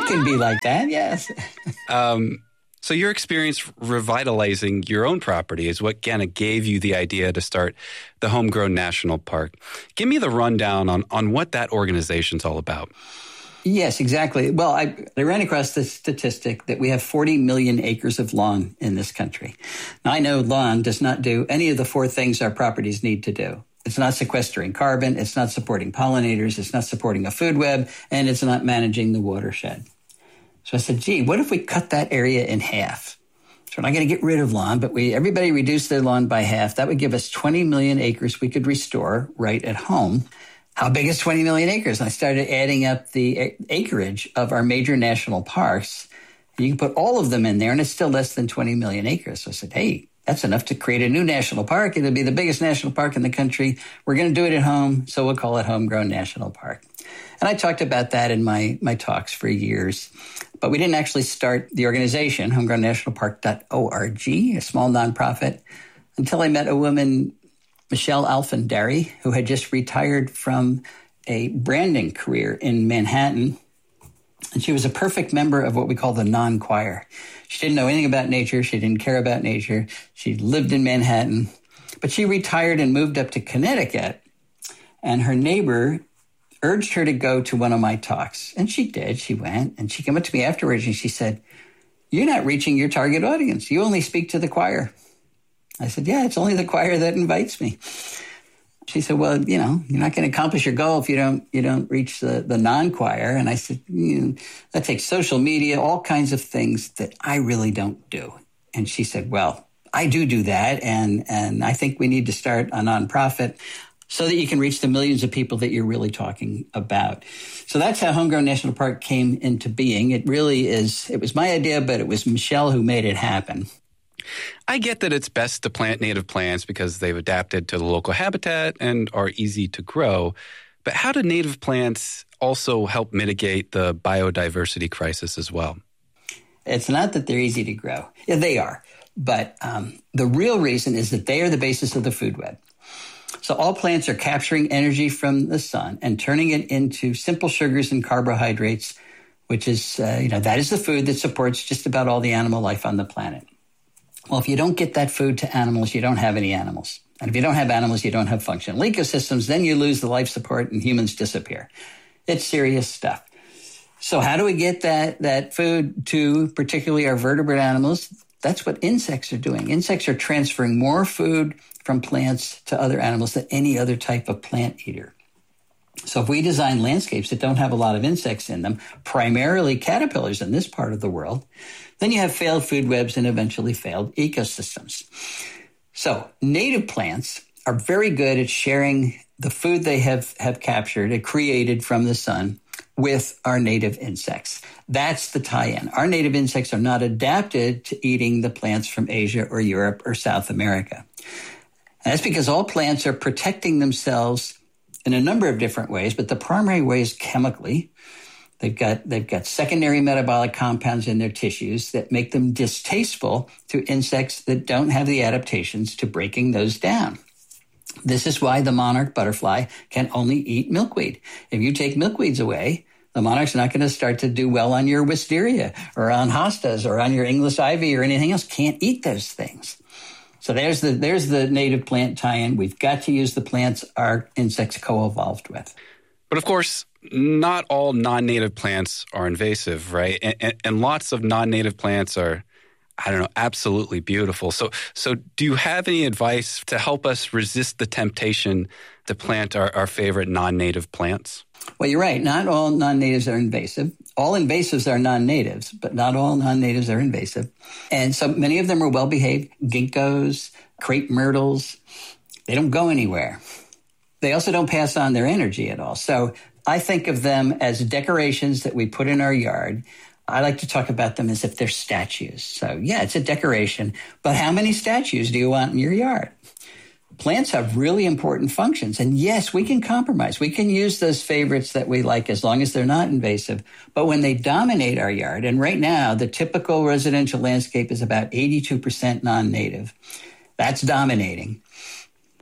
It can be like that, yes. So your experience revitalizing your own property is what kind of gave you the idea to start the Homegrown National Park. Give me the rundown on what that organization's all about. Yes, exactly. Well, I ran across the statistic that we have 40 million acres of lawn in this country. Now, I know lawn does not do any of the four things our properties need to do. It's not sequestering carbon, it's not supporting pollinators, it's not supporting a food web, and it's not managing the watershed. So I said, gee, what if we cut that area in half? So we're not going to get rid of lawn, but everybody reduced their lawn by half. That would give us 20 million acres we could restore right at home. How big is 20 million acres? And I started adding up the acreage of our major national parks. You can put all of them in there, and it's still less than 20 million acres. So I said, hey, that's enough to create a new national park. It'll be the biggest national park in the country. We're going to do it at home, so we'll call it Homegrown National Park. And I talked about that in my talks for years. But we didn't actually start the organization, homegrownnationalpark.org, a small nonprofit, until I met a woman, Michelle Alfandari, who had just retired from a branding career in Manhattan. And she was a perfect member of what we call the non-choir. She didn't know anything about nature. She didn't care about nature. She lived in Manhattan. But she retired and moved up to Connecticut. And her neighbor urged her to go to one of my talks. And she did. She went. And she came up to me afterwards and she said, you're not reaching your target audience. You only speak to the choir. I said, yeah, it's only the choir that invites me. She said, well, you're not going to accomplish your goal if you don't reach the non-choir. And I said, that takes social media, all kinds of things that I really don't do. And she said, well, I do that. And I think we need to start a nonprofit so that you can reach the millions of people that you're really talking about. So that's how Homegrown National Park came into being. It was my idea, but it was Michelle who made it happen. I get that it's best to plant native plants because they've adapted to the local habitat and are easy to grow. But how do native plants also help mitigate the biodiversity crisis as well? It's not that they're easy to grow. Yeah, they are. But the real reason is that they are the basis of the food web. So all plants are capturing energy from the sun and turning it into simple sugars and carbohydrates, which is, that is the food that supports just about all the animal life on the planet. Well, if you don't get that food to animals, you don't have any animals. And if you don't have animals, you don't have functional ecosystems. Then you lose the life support and humans disappear. It's serious stuff. So how do we get that food to particularly our vertebrate animals? That's what insects are doing. Insects are transferring more food from plants to other animals than any other type of plant eater. So if we design landscapes that don't have a lot of insects in them, primarily caterpillars in this part of the world, then you have failed food webs and eventually failed ecosystems. So native plants are very good at sharing the food they have captured and created from the sun with our native insects. That's the tie-in. Our native insects are not adapted to eating the plants from Asia or Europe or South America. And that's because all plants are protecting themselves in a number of different ways, but the primary way is chemically. They've got secondary metabolic compounds in their tissues that make them distasteful to insects that don't have the adaptations to breaking those down. This is why the monarch butterfly can only eat milkweed. If you take milkweeds away, the monarch's not going to start to do well on your wisteria or on hostas or on your English ivy or anything else. Can't eat those things. So there's the native plant tie-in. We've got to use the plants our insects co-evolved with. But of course, not all non-native plants are invasive, right? And lots of non-native plants are, absolutely beautiful. So do you have any advice to help us resist the temptation to plant our favorite non-native plants? Well, you're right. Not all non-natives are invasive. All invasives are non-natives, but not all non-natives are invasive. And so many of them are well-behaved. Ginkgos, crepe myrtles, they don't go anywhere. They also don't pass on their energy at all. So I think of them as decorations that we put in our yard. I like to talk about them as if they're statues. So yeah, it's a decoration, but how many statues do you want in your yard? Plants have really important functions. And yes, we can compromise. We can use those favorites that we like as long as they're not invasive. But when they dominate our yard, and right now the typical residential landscape is about 82% non-native. That's dominating.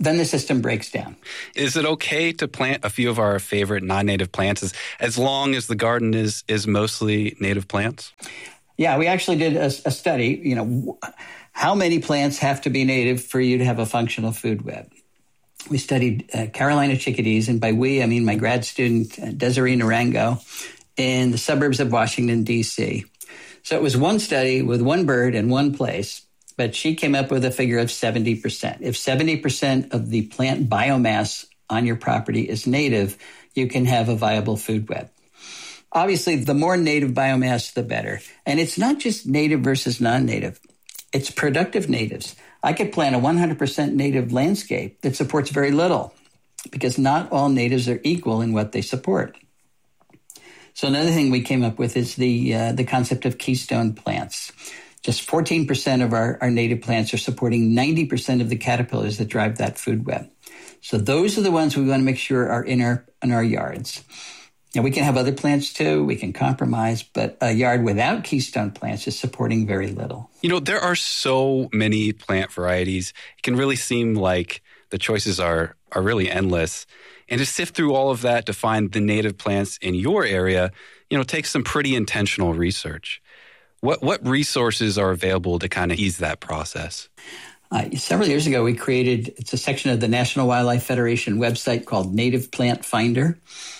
then the system breaks down. Is it okay to plant a few of our favorite non-native plants as long as the garden is mostly native plants? Yeah, we actually did a study, how many plants have to be native for you to have a functional food web? We studied Carolina chickadees, and by we, I mean my grad student, Desiree Narango, in the suburbs of Washington, D.C. So it was one study with one bird in one place, but she came up with a figure of 70%. If 70% of the plant biomass on your property is native, you can have a viable food web. Obviously, the more native biomass, the better. And it's not just native versus non-native. It's productive natives. I could plant a 100% native landscape that supports very little because not all natives are equal in what they support. So another thing we came up with is the concept of keystone plants. Just 14% of our native plants are supporting 90% of the caterpillars that drive that food web. So those are the ones we want to make sure are in our yards. Now, we can have other plants too. We can compromise, but a yard without keystone plants is supporting very little. There are so many plant varieties. It can really seem like the choices are really endless. And to sift through all of that to find the native plants in your area, takes some pretty intentional research. What resources are available to kind of ease that process? Several years ago, we created, it's a section of the National Wildlife Federation website called Native Plant Finder.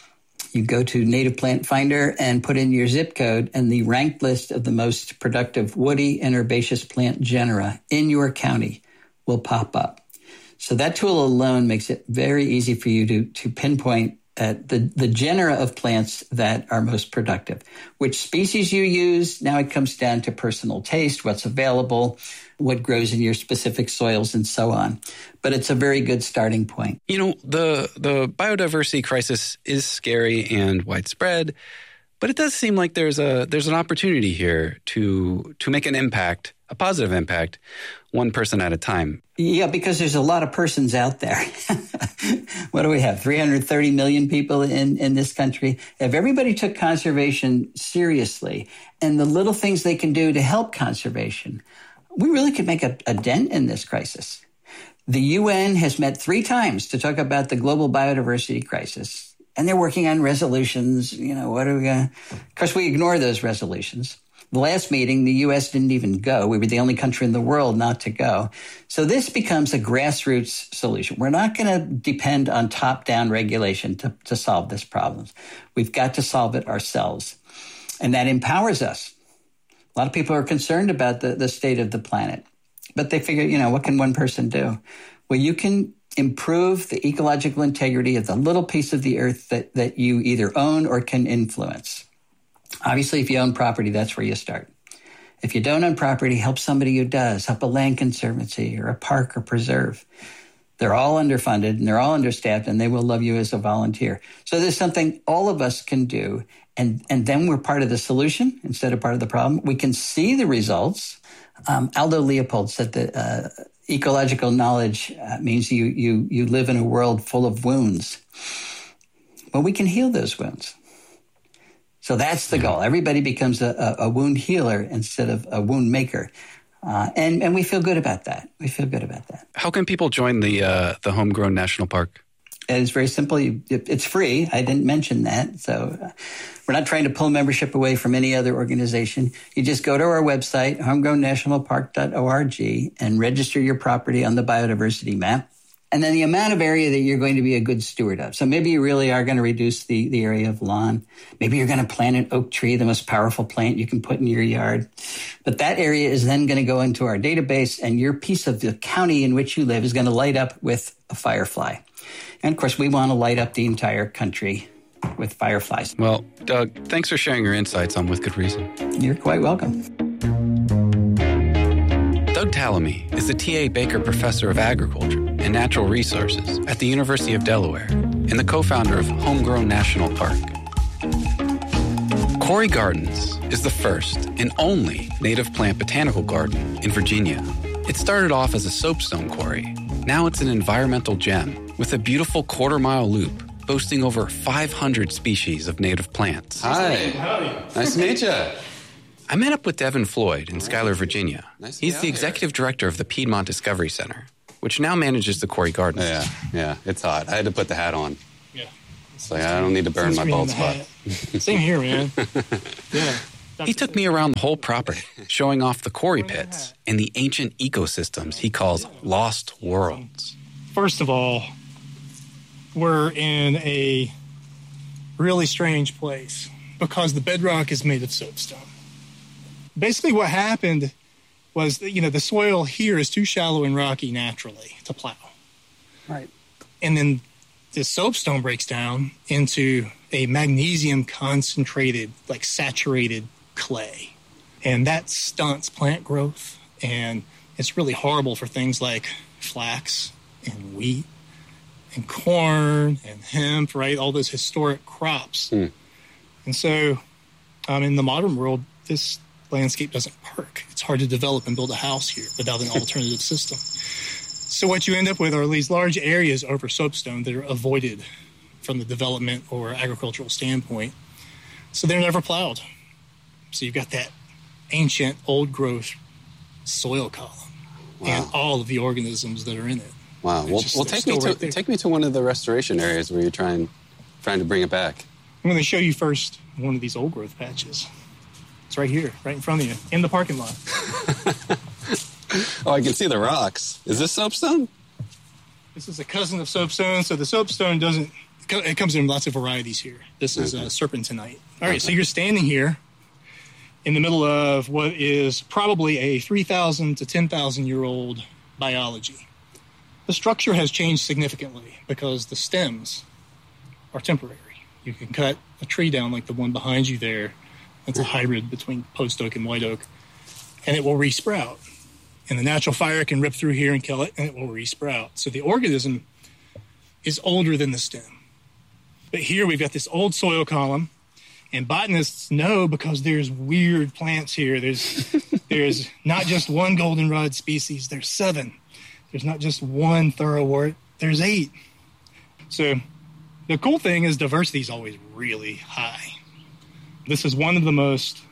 You go to Native Plant Finder and put in your zip code, and the ranked list of the most productive woody and herbaceous plant genera in your county will pop up. So that tool alone makes it very easy for you to pinpoint the genera of plants that are most productive. Which species you use, now it comes down to personal taste, what's available, what grows in your specific soils, and so on. But it's a very good starting point. The biodiversity crisis is scary and widespread, but it does seem like there's an opportunity here to make an impact, a positive impact, one person at a time. Yeah, because there's a lot of persons out there. What do we have? 330 million people in this country. If everybody took conservation seriously and the little things they can do to help conservation, we really could make a dent in this crisis. The UN has met 3 times to talk about the global biodiversity crisis, and they're working on resolutions. What are we going to... Of course, we ignore those resolutions. The last meeting, the U.S. didn't even go. We were the only country in the world not to go. So this becomes a grassroots solution. We're not going to depend on top-down regulation to solve this problem. We've got to solve it ourselves. And that empowers us. A lot of people are concerned about the state of the planet. But they figure, what can one person do? Well, you can improve the ecological integrity of the little piece of the earth that you either own or can influence. Obviously, if you own property, that's where you start. If you don't own property, help somebody who does. Help a land conservancy or a park or preserve. They're all underfunded and they're all understaffed, and they will love you as a volunteer. So there's something all of us can do, and then we're part of the solution instead of part of the problem. We can see the results. Aldo Leopold said that ecological knowledge means you live in a world full of wounds. Well, we can heal those wounds. So that's the goal. Everybody becomes a wound healer instead of a wound maker. And we feel good about that. How can people join the Homegrown National Park? It's very simple. It's free. I didn't mention that. So we're not trying to pull membership away from any other organization. You just go to our website, homegrownnationalpark.org, and register your property on the biodiversity map. And then the amount of area that you're going to be a good steward of. So maybe you really are going to reduce the area of lawn. Maybe you're going to plant an oak tree, the most powerful plant you can put in your yard. But that area is then going to go into our database, and your piece of the county in which you live is going to light up with a firefly. And, of course, we want to light up the entire country with fireflies. Well, Doug, thanks for sharing your insights on With Good Reason. You're quite welcome. Doug Tallamy is the T.A. Baker Professor of Agriculture and Natural Resources at the University of Delaware and the co-founder of Homegrown National Park. Corey Gardens is the first and only native plant botanical garden in Virginia. It started off as a soapstone quarry. Now it's an environmental gem with a beautiful quarter-mile loop boasting over 500 species of native plants. Hi. Nice to meet you. I met up with Devin Floyd in Schuyler, Virginia. He's the executive director of the Piedmont Discovery Center. which now manages the Quarry Gardens. Yeah, it's hot. I had to put the hat on. Yeah. It's like, I don't need to burn my bald spot. Same here, man. Yeah. He took me around the whole property, showing off the quarry pits and the ancient ecosystems he calls lost worlds. First of all, we're in a really strange place because the bedrock is made of soapstone. Basically what happened was that, the soil here is too shallow and rocky naturally to plow. Right. And then the soapstone breaks down into a magnesium concentrated, like saturated clay. And that stunts plant growth. And it's really horrible for things like flax and wheat and corn and hemp, right? All those historic crops. And so in the modern world, this landscape doesn't work. It's hard to develop and build a house here without an alternative system. So what you end up with are these large areas over soapstone that are avoided from the development or agricultural standpoint. So they're never plowed. So you've got that ancient old growth soil column and all of the organisms that are in it. Wow. Well, take me to one of the restoration areas where you're trying to bring it back. I'm going to show you first one of these old growth patches. It's right here, right in front of you, in the parking lot. Oh, I can see the rocks. Is this soapstone? This is a cousin of soapstone. So the soapstone it comes in lots of varieties here. This is serpentinite. All right, so you're standing here in the middle of what is probably a 3,000 to 10,000-year-old biology. The structure has changed significantly because the stems are temporary. You can cut a tree down like the one behind you there. It's a hybrid between post oak and white oak, and it will resprout. And the natural fire can rip through here and kill it, and it will resprout. So the organism is older than the stem. But here we've got this old soil column, and botanists know because there's weird plants here. There's not just one goldenrod species, there's 7. There's not just one thoroughwort, there's 8. So the cool thing is diversity is always really high. This is one of the most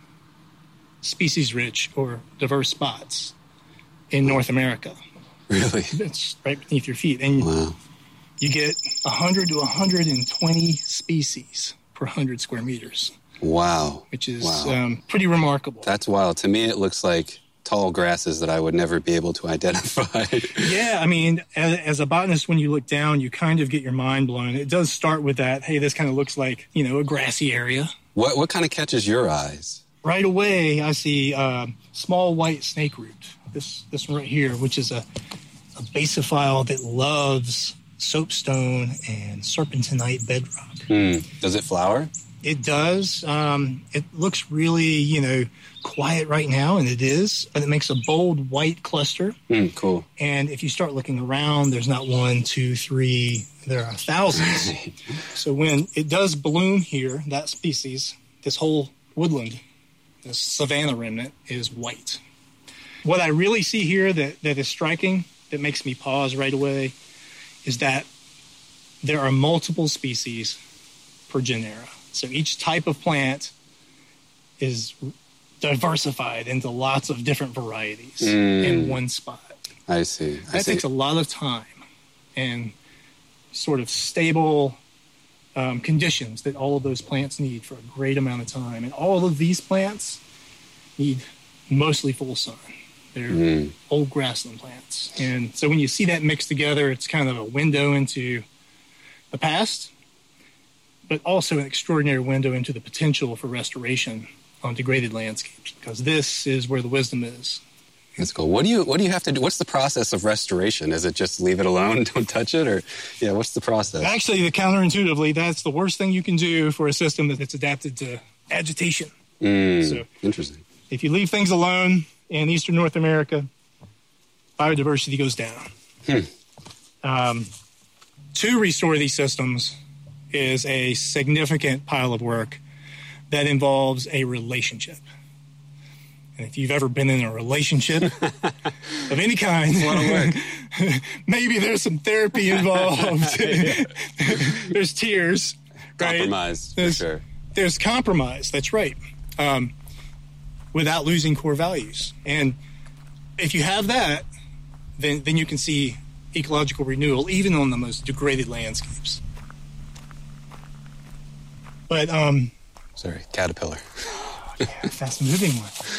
species-rich or diverse spots in North America. Really? It's right beneath your feet. And you get 100 to 120 species per 100 square meters. Wow. Which is pretty remarkable. That's wild. To me, it looks like tall grasses that I would never be able to identify. Yeah, I mean, as a botanist, when you look down, you kind of get your mind blown. It does start with that, hey, this kind of looks like, a grassy area. What kind of catches your eyes? Right away, I see small white snakeroot. This one right here, which is a basophile that loves soapstone and serpentinite bedrock. Does it flower? It does. It looks really, quiet right now, and it is, but it makes a bold white cluster. Cool. And if you start looking around, there's not 1, 2, 3, there are thousands. So when it does bloom here, that species, this whole woodland, this savanna remnant, is white. What I really see here that is striking, that makes me pause right away, is that there are multiple species per genera. So each type of plant is diversified into lots of different varieties in one spot. I see. That takes a lot of time and sort of stable conditions that all of those plants need for a great amount of time. And all of these plants need mostly full sun. They're old grassland plants. And so when you see that mixed together, it's kind of a window into the past, but also an extraordinary window into the potential for restoration on degraded landscapes, because this is where the wisdom is. That's cool. What do you have to do? What's the process of restoration? Is it just leave it alone, don't touch it, or what's the process? Actually, counterintuitively, that's the worst thing you can do for a system that's adapted to agitation. So, interesting. If you leave things alone in eastern North America, biodiversity goes down. To restore these systems is a significant pile of work that involves a relationship. And if you've ever been in a relationship of any kind, maybe there's some therapy involved. There's tears, right? Compromise, for sure. There's compromise, that's right, without losing core values. And if you have that, then you can see ecological renewal, even on the most degraded landscapes. But Sorry, caterpillar. yeah, fast moving one.